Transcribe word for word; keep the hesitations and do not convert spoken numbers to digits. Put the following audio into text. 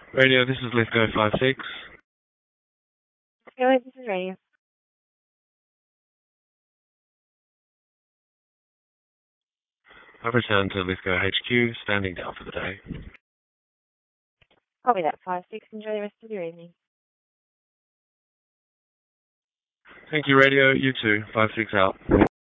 Radio, this is Lithgow five six. Hello, this is Radio. I've returned to Lithgow H Q, standing down for the day. Copy that, five six. Enjoy the rest of your evening. Thank you, Radio. You too. five six out.